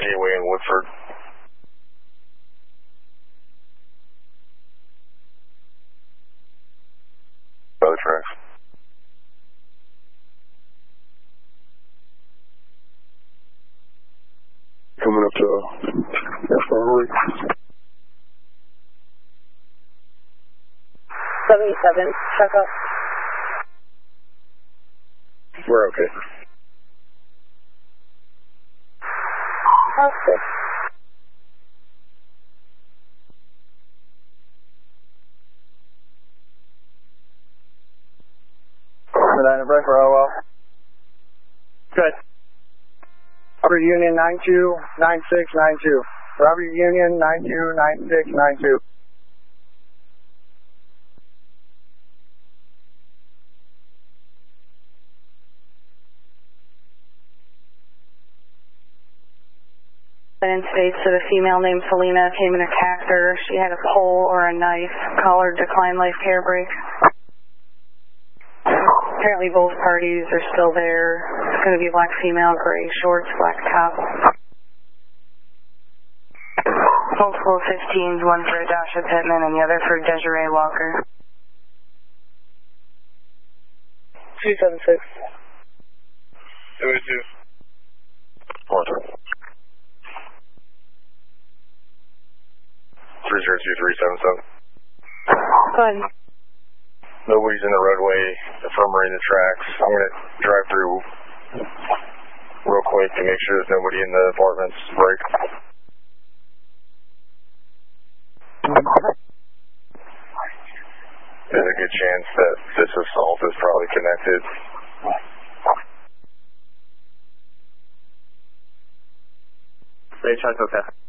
Gateway in Woodford. Other tracks. Coming up to Infirmary. 77, check up. We're okay. That's good. Medina break for OL. Good. Robert Union 929692. Robert Union 929692. States that a female named Selena came and attacked her. She had a pole or a knife. Caller declined life care break. Apparently both parties are still there. It's going to be black female, gray shorts, black top. Multiple 15s, one for Dasha Pittman and the other for Desiree Walker. 276. 282. 4. 302377. Go ahead. Nobody's in the roadway, Infirmary in the tracks. I'm going to drive through real quick to make sure there's nobody in the apartments. Break. There's a good chance that this assault is probably connected. They check, okay.